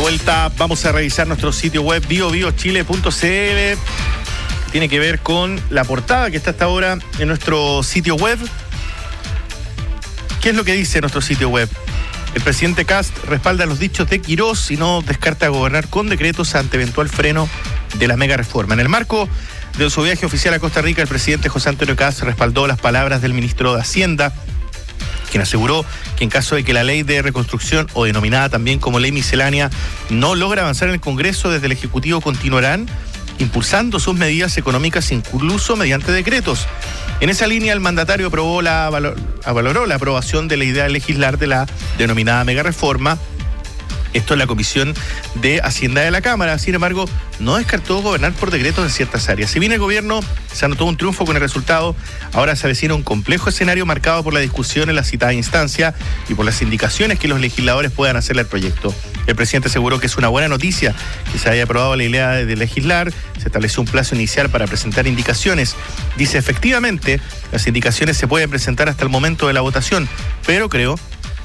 vuelta, vamos a revisar nuestro sitio web biobiochile.cl. Tiene que ver con la portada que está hasta ahora en nuestro sitio web. ¿Qué es lo que dice nuestro sitio web? El presidente Kast respalda los dichos de Quirós y no descarta gobernar con decretos ante eventual freno de la mega reforma. En el marco de su viaje oficial a Costa Rica, el presidente José Antonio Kast respaldó las palabras del ministro de Hacienda, quien aseguró que en caso de que la ley de reconstrucción, o denominada también como ley miscelánea, no logra avanzar en el Congreso, desde el Ejecutivo continuarán impulsando sus medidas económicas, incluso mediante decretos. En esa línea, el mandatario valoró la aprobación de la idea de legislar de la denominada mega reforma. Esto en la Comisión de Hacienda de la Cámara. Sin embargo, no descartó gobernar por decretos en ciertas áreas. Si bien el gobierno se anotó un triunfo con el resultado, ahora se avecina un complejo escenario marcado por la discusión en la citada instancia y por las indicaciones que los legisladores puedan hacerle al proyecto. El presidente aseguró que es una buena noticia que se haya aprobado la idea de legislar. Se estableció un plazo inicial para presentar indicaciones. Dice, efectivamente, las indicaciones se pueden presentar hasta el momento de la votación, pero creo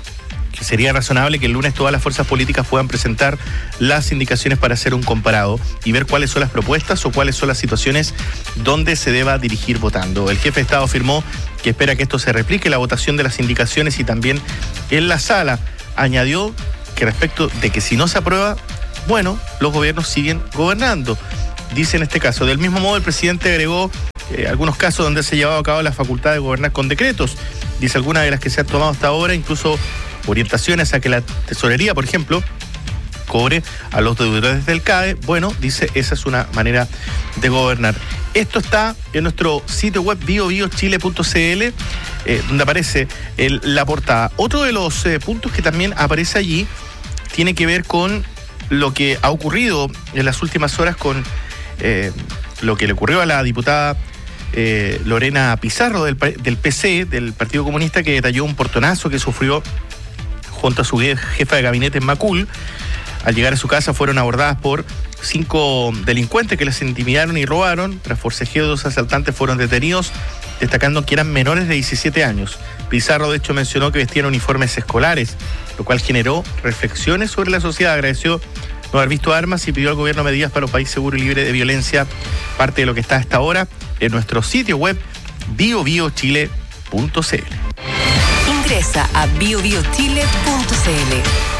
que sería razonable que el lunes todas las fuerzas políticas puedan presentar las indicaciones para hacer un comparado y ver cuáles son las propuestas o cuáles son las situaciones donde se deba dirigir votando. El jefe de Estado afirmó que espera que esto se replique la votación de las indicaciones y también en la sala. Añadió que respecto de que si no se aprueba, bueno, los gobiernos siguen gobernando. Dice en este caso. Del mismo modo, el presidente agregó algunos casos donde se ha llevado a cabo la facultad de gobernar con decretos. Dice algunas de las que se han tomado hasta ahora, incluso orientaciones a que la tesorería, por ejemplo, cobre a los deudores del CAE. Bueno, dice, esa es una manera de gobernar. Esto está en nuestro sitio web biobiochile.cl, donde aparece la portada. Otro de los puntos que también aparece allí tiene que ver con lo que ha ocurrido en las últimas horas con lo que le ocurrió a la diputada Lorena Pizarro del PC, del Partido Comunista, que detalló un portonazo que sufrió junto a su jefa de gabinete en Macul. Al llegar a su casa fueron abordadas por 5 delincuentes que les intimidaron y robaron. Tras forcejeo, 2 asaltantes fueron detenidos, destacando que eran menores de 17 años. Pizarro, de hecho, mencionó que vestían uniformes escolares, lo cual generó reflexiones sobre la sociedad. Agradeció no haber visto armas y pidió al gobierno medidas para un país seguro y libre de violencia. Parte de lo que está hasta ahora en nuestro sitio web biobiochile.cl. Ingresa a biobiochile.cl.